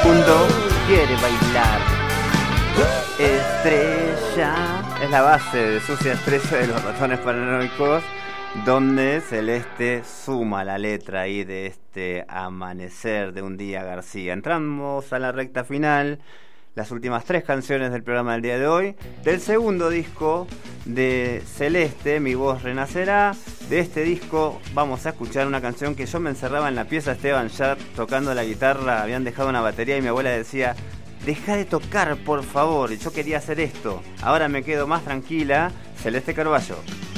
mundo quiere bailar. Estrella es la base de Sucia Estrella de los Ratones Paranoicos, donde Celeste suma la letra ahí de este Amanecer de un día García. Entramos a la recta final, las últimas 3 canciones del programa del día de hoy, del segundo disco de Celeste, Mi Voz Renacerá. De este disco vamos a escuchar una canción que yo me encerraba en la pieza, Esteban ya tocando la guitarra, habían dejado una batería y mi abuela decía: deja de tocar, por favor. Y yo quería hacer esto. Ahora me quedo más tranquila. Celeste Carballo.